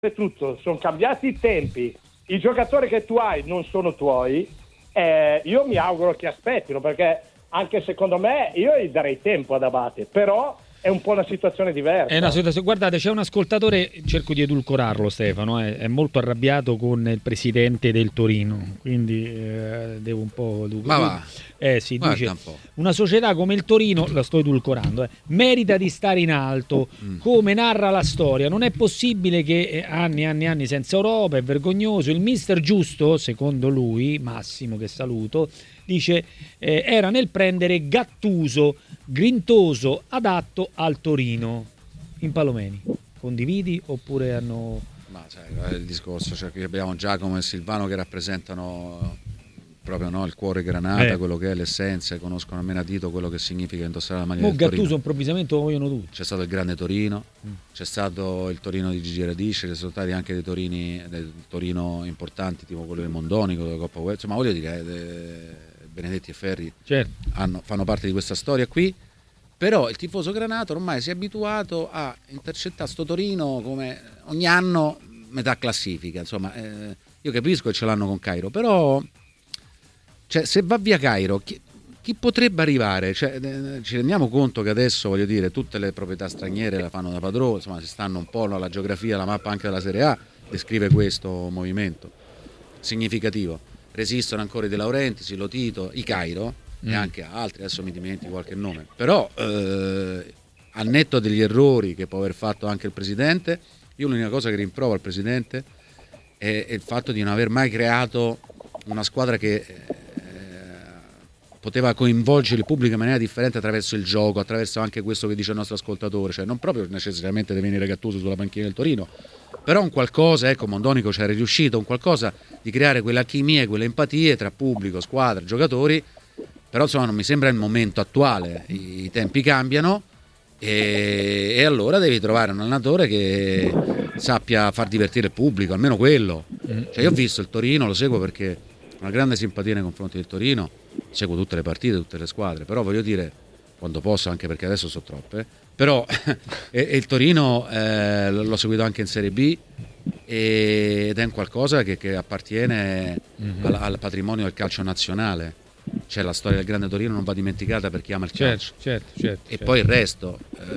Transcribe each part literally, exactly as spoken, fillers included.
tutto, sono cambiati i tempi, i giocatori che tu hai non sono tuoi, eh, io mi auguro che aspettino, perché anche secondo me io gli darei tempo ad Abate, però è un po' una situazione diversa. È una situazione, guardate, c'è un ascoltatore, cerco di edulcorarlo Stefano, è, è molto arrabbiato con il presidente del Torino, quindi eh, devo un po'... Ma va, eh, sì, dice, un po'. Una società come il Torino, la sto edulcorando, eh, merita di stare in alto, mm. come narra la storia, non è possibile che eh, anni e anni e anni senza Europa, è vergognoso, il mister giusto, secondo lui, Massimo che saluto, dice eh, era nel prendere Gattuso, grintoso, adatto al Torino. Impalomeni, condividi oppure hanno... Ma sai, il discorso, cioè che abbiamo Giacomo e Silvano che rappresentano proprio, no, il cuore granata, eh. quello che è l'essenza, conoscono a menadito quello che significa indossare la maglia del Gattuso Torino. improvvisamente lo vogliono tutti. C'è stato il grande Torino, mm. c'è stato il Torino di Gigi Radice, ci sono stati anche dei Torini, dei Torino importanti, tipo quello del Mondoni, quello della Coppa U E, insomma voglio dire... De... Benedetti e Ferri certo. hanno, fanno parte di questa storia qui, però il tifoso granato ormai si è abituato a intercettare sto Torino come ogni anno metà classifica, insomma eh, io capisco che ce l'hanno con Cairo, però cioè, se va via Cairo chi, chi potrebbe arrivare? Cioè, eh, ci rendiamo conto che adesso, voglio dire, tutte le proprietà straniere la fanno da padrone, insomma si stanno un po', no, la geografia, la mappa anche della Serie A descrive questo movimento significativo. Resistono ancora i De Laurentiis, i Lotito, i Cairo mm. e anche altri, adesso mi dimentico qualche nome, però eh, al netto degli errori che può aver fatto anche il presidente, io l'unica cosa che rimprovo al presidente è, è il fatto di non aver mai creato una squadra che eh, poteva coinvolgere il pubblico in maniera differente attraverso il gioco, attraverso anche questo che dice il nostro ascoltatore, cioè non proprio necessariamente deve venire Gattuso sulla panchina del Torino, però un qualcosa, ecco, Mondonico c'era riuscito, un qualcosa di creare quelle alchimie, quelle empatie tra pubblico, squadra, giocatori, però insomma non mi sembra il momento attuale, i, i tempi cambiano e, e allora devi trovare un allenatore che sappia far divertire il pubblico, almeno quello. Cioè io ho visto il Torino, lo seguo perché ho una grande simpatia nei confronti del Torino, seguo tutte le partite, tutte le squadre, però voglio dire, quando posso, anche perché adesso sono troppe, però e, e il Torino eh, l'ho seguito anche in Serie B ed è un qualcosa che, che appartiene mm-hmm. al, al patrimonio del calcio nazionale. Cioè la storia del grande Torino non va dimenticata per chi ama il calcio, certo, certo, certo, e certo. Poi il resto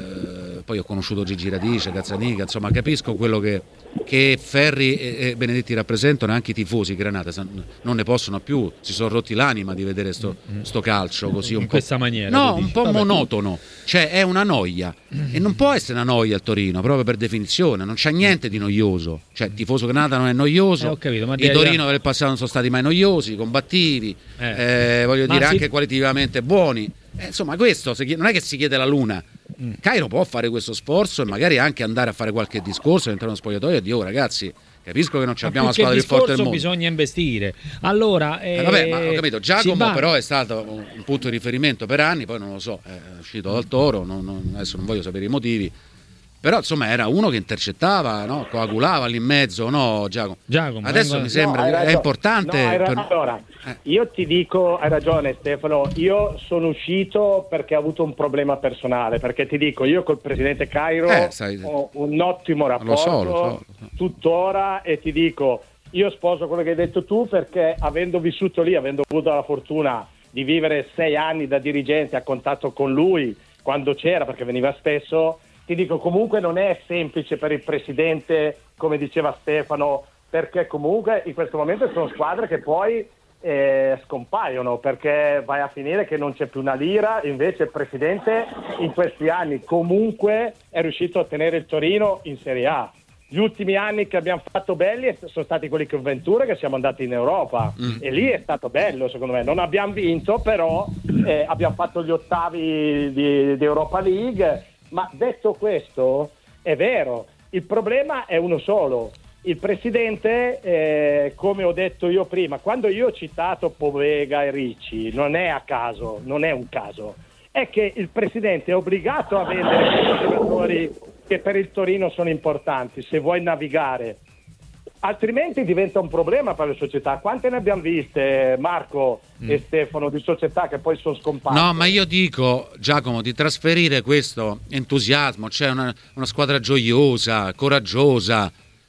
eh, poi ho conosciuto Gigi Radice, Cazzanica, insomma capisco quello che, che Ferri e, e Benedetti rappresentano, anche i tifosi Granata non ne possono più, si sono rotti l'anima di vedere sto, sto calcio così un in po', questa maniera, no, un po' monotono, cioè è una noia e non può essere una noia il Torino proprio per definizione, non c'è niente di noioso, cioè il tifoso Granata non è noioso, eh, ho capito, ma i Torino del passato non sono stati mai noiosi, combattivi, eh. Eh, voglio ma dire si... anche qualitativamente buoni, eh, insomma questo non è che si chiede la luna. mm. Cairo può fare questo sforzo e magari anche andare a fare qualche discorso all'interno dello spogliatoio e dire oh ragazzi, capisco che non abbiamo la squadra più forte del mondo, bisogna investire. Allora eh, eh, vabbè, ma ho capito, Giacomo però è stato un punto di riferimento per anni, poi non lo so, è uscito dal Toro, non, non, adesso non voglio sapere i motivi, però insomma era uno che intercettava, no? Coagulava lì in mezzo, no Giacomo? Giacomo adesso no, mi sembra no, è importante. No, per... Allora, eh. io ti dico, hai ragione Stefano, io sono uscito perché ho avuto un problema personale, perché ti dico, io col presidente Cairo eh, sai... ho un ottimo rapporto, lo so, lo so, lo so. tuttora, e ti dico, io sposo quello che hai detto tu, perché avendo vissuto lì, avendo avuto la fortuna di vivere sei anni da dirigente a contatto con lui, quando c'era, perché veniva spesso, ti dico comunque non è semplice per il presidente, come diceva Stefano, perché comunque in questo momento sono squadre che poi eh, scompaiono, perché vai a finire che non c'è più una lira, invece il presidente in questi anni comunque è riuscito a tenere il Torino in Serie A. Gli ultimi anni che abbiamo fatto belli sono stati quelli con Ventura, che siamo andati in Europa mm. e lì è stato bello secondo me, non abbiamo vinto però eh, abbiamo fatto gli ottavi di, di Europa League. Ma detto questo, è vero, il problema è uno solo. Il presidente, eh, come ho detto io prima, quando io ho citato Povega e Ricci, non è a caso, non è un caso, è che il presidente è obbligato a vendere quei giocatori che per il Torino sono importanti, se vuoi navigare. Altrimenti diventa un problema per le società. Quante ne abbiamo viste, Marco mm. e Stefano, di società che poi sono scomparse? No, ma io dico, Giacomo, di trasferire questo entusiasmo, cioè una, una squadra gioiosa, coraggiosa,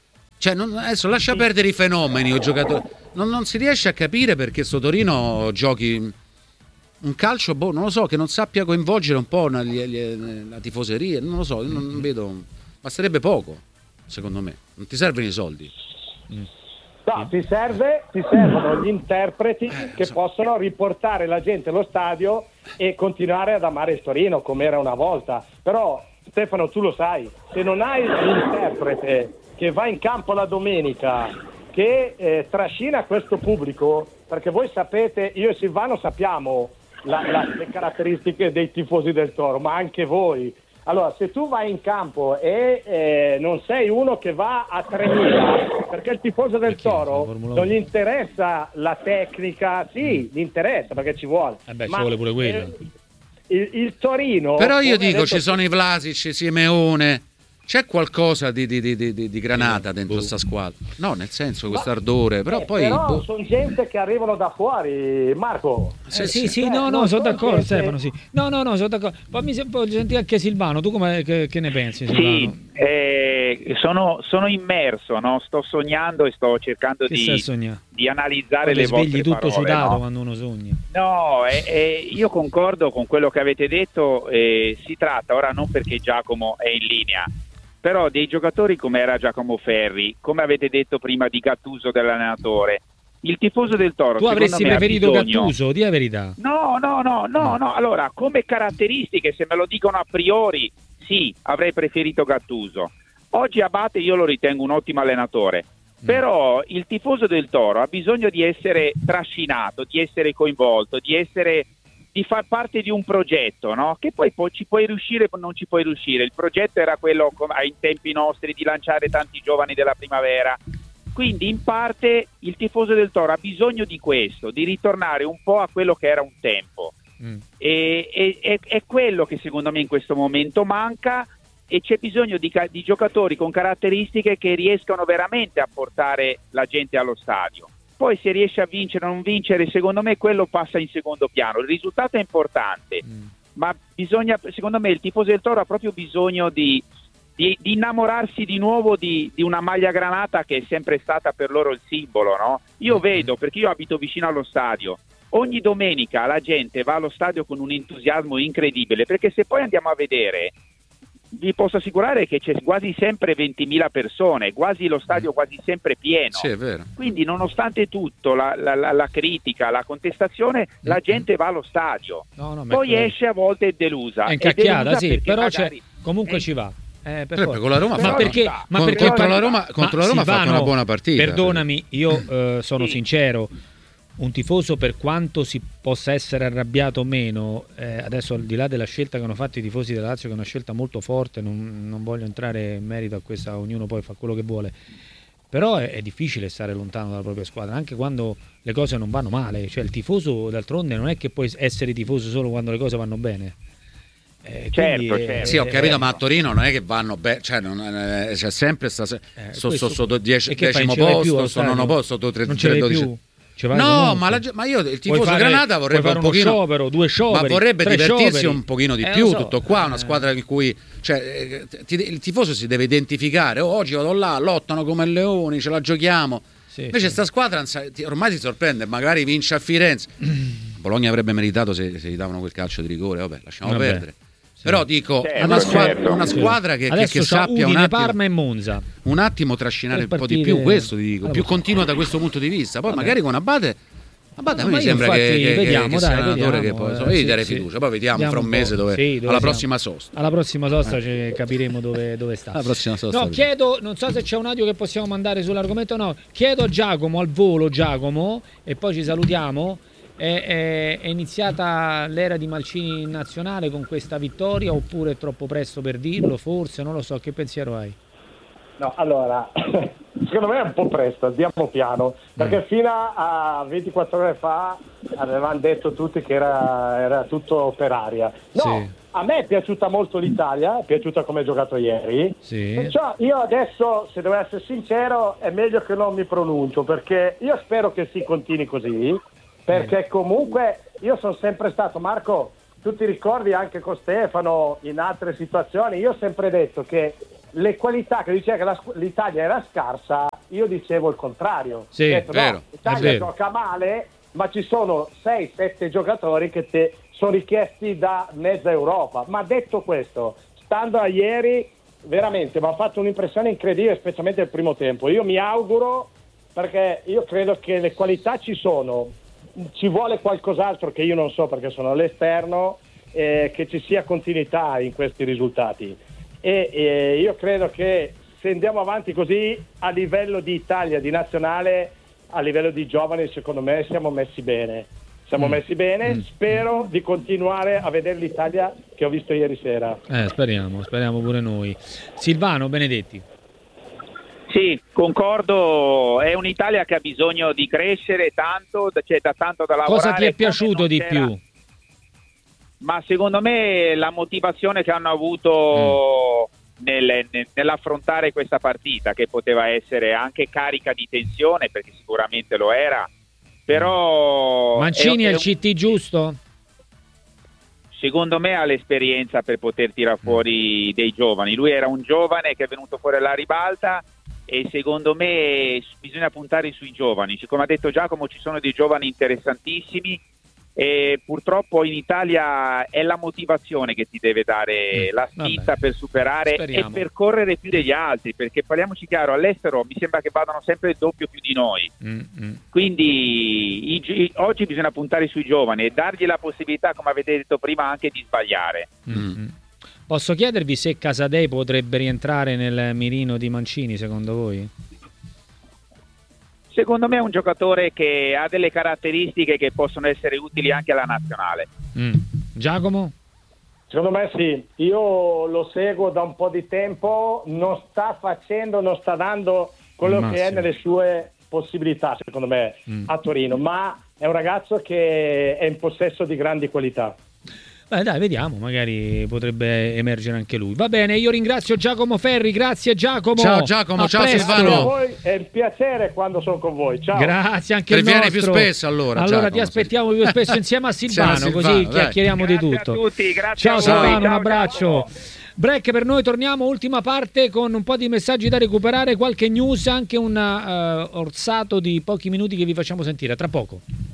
Cioè, non, adesso lascia perdere i fenomeni o giocatori. Non, non si riesce a capire perché sto Torino giochi un calcio, boh, non lo so, che non sappia coinvolgere un po' la, la tifoseria, non lo so, non vedo. Basterebbe poco, secondo me. Non ti servono i soldi. Mm. No, ti serve, ti servono gli interpreti Eh, che so. possono riportare la gente allo stadio e continuare ad amare il Torino come era una volta. Però Stefano, tu lo sai, se non hai l'interprete che va in campo la domenica, che eh, trascina questo pubblico, perché voi sapete, io e Silvano sappiamo la, la, le caratteristiche dei tifosi del Toro, ma anche voi. Allora, se tu vai in campo e eh, non sei uno che va a tremila, perché il tifoso del Perché? Toro Formula non uno. gli interessa la tecnica, sì, gli interessa perché ci vuole. Eh beh, ci Ma, vuole pure quello. eh, il, il Torino... Però io come ha dico, detto- ci sono i Vlasic, Simeone. C'è qualcosa di, di, di, di, di granata Sì, dentro boh. sta squadra? No, nel senso, Ma- questo ardore. Però eh, poi. però boh. sono gente che arrivano da fuori, Marco. Eh, Sì, sì, sì. sì, Eh, no, no, non sono so d'accordo, gente- Stefano, sì. No, no, no, sono d'accordo. Poi mi poi senti anche Silvano, tu come, che, che ne pensi, Silvano? Sì, eh, sono, sono immerso, no? Sto sognando e sto cercando Che stai di, sognando? di analizzare Poi le ti svegli vostre tutto parole, sudato no? quando uno sogna. No, eh, eh, io concordo con quello che avete detto, eh, si tratta ora non perché Giacomo è in linea, però dei giocatori come era Giacomo Ferri, come avete detto prima di Gattuso dell'allenatore, il tifoso del Toro Tu avresti secondo me ha preferito bisogno- Gattuso, di la verità. No, no, no, no, no, allora come caratteristiche, se me lo dicono a priori, sì, avrei preferito Gattuso. Oggi Abate io lo ritengo un ottimo allenatore, però il tifoso del Toro ha bisogno di essere trascinato, di essere coinvolto, di essere di far parte di un progetto, no? Che poi, poi ci puoi riuscire o non ci puoi riuscire. Il progetto era quello com- ai tempi nostri di lanciare tanti giovani della primavera. Quindi in parte il tifoso del Toro ha bisogno di questo, di ritornare un po' a quello che era un tempo. Mm. E, e- e- è quello che secondo me in questo momento manca, e c'è bisogno di, ca- di giocatori con caratteristiche che riescano veramente a portare la gente allo stadio. Poi se riesce a vincere o non vincere, secondo me quello passa in secondo piano. Il risultato è importante, Mm. ma bisogna, secondo me il tifoso del Toro ha proprio bisogno di, di, di innamorarsi di nuovo di, di una maglia granata che è sempre stata per loro il simbolo, no? Io vedo, perché io abito vicino allo stadio, ogni domenica la gente va allo stadio con un entusiasmo incredibile, perché se poi andiamo a vedere, vi posso assicurare che c'è quasi sempre ventimila persone, quasi lo stadio quasi sempre pieno. Sì, è vero. Quindi nonostante tutto, la, la, la, la critica, la contestazione, la gente va allo stadio. No, no, ma Poi è- esce a volte delusa. È È incacchiata, delusa sì, perché però magari- c'è, comunque Eh, ci va. Eh, per Perché forza. con la Roma ma fa- perché, Con- ma Con- perché contro la Roma, contro la Roma ha fatto Silvano, una buona partita. Perdonami, io eh, sono Sì. sincero, un tifoso, per quanto si possa essere arrabbiato o meno, eh, adesso al di là della scelta che hanno fatto i tifosi della Lazio, che è una scelta molto forte, non, non voglio entrare in merito a questa, ognuno poi fa quello che vuole, però è, è difficile stare lontano dalla propria squadra, anche quando le cose non vanno male. Cioè il tifoso d'altronde non è che puoi essere tifoso solo quando le cose vanno bene. Eh, Certo, quindi, certo. Sì, ho capito, eh, ma a Torino non è che vanno bene, cioè non, eh, c'è sempre sta, sto, Eh, sto questo- sotto dieci- e che fai, decimo non ci vai più posto, allo sto nono stadio? posto, sotto tre, Non ci vai dodici. più? Ci vai No, comunque? ma, la ge- ma io il Puoi tifoso fare- Granata puoi vorrebbe fare un uno pochino sciopero, due scioperi, ma vorrebbe tre divertirsi scioperi. un pochino di Eh, più, lo so. tutto qua, una Eh. squadra in cui cioè, eh, ti- il tifoso si deve identificare. Oh, oggi vado là, lottano come leoni, ce la giochiamo. Sì, Invece sì. sta squadra non sa- ti- ormai ti sorprende, magari vince a Firenze. Bologna avrebbe meritato se, se gli davano quel calcio di rigore, vabbè, lasciamo Vabbè. perdere. Però dico, Certo, una squadra, certo. una squadra che, che, Adesso che c'ha sappia un Udine, attimo, Parma e Monza. un attimo trascinare un Per po' di partire- più, questo ti dico, Allora, più continua da questo punto di vista. Poi Vabbè. magari con Abate, Abate a No, me ma mi io sembra infatti che, che, vediamo, che sia dai, un allenatore vediamo, che poi eh, insomma, io sì, gli darei sì. fiducia, poi vediamo, Vediamo fra un un po'. mese dove, Sì, dove alla siamo. prossima sosta. Alla prossima sosta ci capiremo dove, dove sta. Alla prossima sosta. No, chiedo, non so se c'è un audio che possiamo mandare sull'argomento o no. Chiedo a Giacomo, al volo Giacomo, e poi ci salutiamo. È, è- è iniziata l'era di Mancini in nazionale con questa vittoria oppure è troppo presto per dirlo? Forse, non lo so, che pensiero hai? No, allora, secondo me è un po' presto, andiamo piano, perché fino a ventiquattro ore fa avevano detto tutti che era, era tutto per aria. No, Sì. a me è piaciuta molto l'Italia, è piaciuta come ha giocato ieri, Sì. perciò io adesso, se devo essere sincero, è meglio che non mi pronuncio, perché io spero che si continui così, perché comunque io sono sempre stato, Marco, tu ti ricordi anche con Stefano in altre situazioni, io ho sempre detto che le qualità che diceva che la, l'Italia era scarsa, io dicevo il contrario. Sì, detto, vero, no, l'Italia è vero. gioca male, ma ci sono sei sette giocatori che te sono richiesti da mezza Europa. Ma detto questo, stando a ieri, veramente mi ha fatto un'impressione incredibile, specialmente il primo tempo. Io mi auguro, perché io credo che le qualità ci sono, ci vuole qualcos'altro che io non so perché sono all'esterno, eh, che ci sia continuità in questi risultati. E eh, io credo che se andiamo avanti così a livello di Italia, di nazionale, a livello di giovani, secondo me siamo messi bene. Siamo Mm. messi bene, Mm. spero di continuare a vedere l'Italia che ho visto ieri sera. Eh, speriamo, speriamo pure noi. Silvano Benedetti. Sì, concordo, è un'Italia che ha bisogno di crescere tanto, c'è da tanto da lavorare. Cosa ti è come piaciuto non di c'era- più? Ma secondo me la motivazione che hanno avuto nel- nel- nell'affrontare questa partita, che poteva essere anche carica di tensione, perché sicuramente lo era, però... Mancini è, è il un- C T giusto? Secondo me ha l'esperienza per poter tirare fuori dei giovani. Lui era un giovane che è venuto fuori alla ribalta e secondo me bisogna puntare sui giovani. Come ha detto Giacomo, ci sono dei giovani interessantissimi e purtroppo in Italia è la motivazione che ti deve dare Mm, la spinta vabbè. per superare Speriamo. e per correre più degli altri, perché parliamoci chiaro, all'estero mi sembra che vadano sempre il doppio più di noi. Mm, mm. Quindi i gi- oggi bisogna puntare sui giovani e dargli la possibilità, come avete detto prima, anche di sbagliare. Mm, Mm. mm. Posso chiedervi se Casadei potrebbe rientrare nel mirino di Mancini, secondo voi? Secondo me è un giocatore che ha delle caratteristiche che possono essere utili anche alla nazionale. Mm. Giacomo? Secondo me sì, io lo seguo da un po' di tempo, non sta facendo, non sta dando quello Il che è massimo. nelle sue possibilità, secondo me, Mm. a Torino, ma è un ragazzo che è in possesso di grandi qualità. Beh, dai, vediamo, magari potrebbe emergere anche lui. Va bene, io ringrazio Giacomo Ferri, grazie Giacomo. Ciao, Giacomo, A ciao, presto. Silvano. Grazie a voi, è un piacere quando sono con voi. Ciao. Grazie anche Per il vieni nostro. più spesso, allora, Allora Giacomo, ti aspettiamo più spesso insieme a Silvano, Insieme a così Silvano, dai. chiacchieriamo di Grazie tutto. a tutti, grazie Ciao a voi. Silvano, un Ciao, abbraccio. Giacomo. Break per noi, torniamo, ultima parte con un po' di messaggi da recuperare, qualche news, anche un uh, orsato di pochi minuti che vi facciamo sentire tra poco.